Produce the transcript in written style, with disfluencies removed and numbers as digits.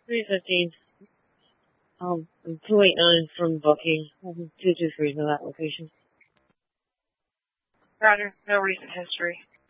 3:15. I'm 289 from booking. 223 to that location. Roger. No recent history.